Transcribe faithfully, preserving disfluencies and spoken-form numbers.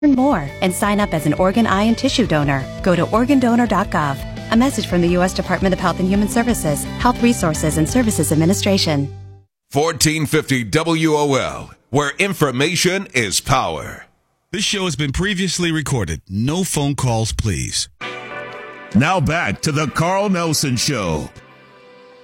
Learn more and sign up as an organ, eye, and tissue donor. Go to organ donor dot gov. A message from the U S Department of Health and Human Services, Health Resources and Services Administration. fourteen fifty W O L, where information is power. This show has been previously recorded. No phone calls, please. Now back to the Carl Nelson Show